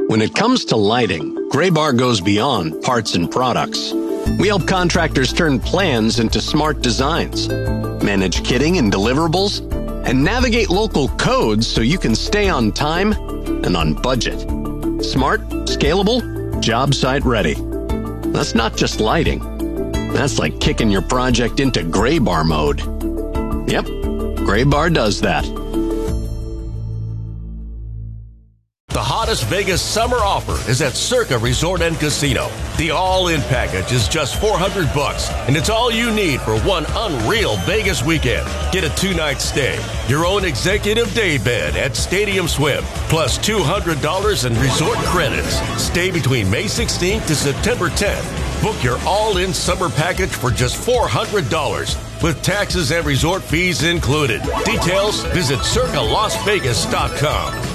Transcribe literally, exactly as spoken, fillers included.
When it comes to lighting, Graybar goes beyond parts and products. We help contractors turn plans into smart designs, manage kitting and deliverables, and navigate local codes so you can stay on time and on budget. Smart, scalable, job site ready. That's not just lighting. That's like kicking your project into Graybar mode. Yep, Graybar does that. The hottest Vegas summer offer is at Circa Resort and Casino. The all-in package is just four hundred bucks, and it's all you need for one unreal Vegas weekend. Get a two-night stay, your own executive day bed at Stadium Swim, plus two hundred dollars in resort credits. Stay between May sixteenth to September tenth. Book your all-in summer package for just four hundred dollars, with taxes and resort fees included. Details, visit circa las vegas dot com.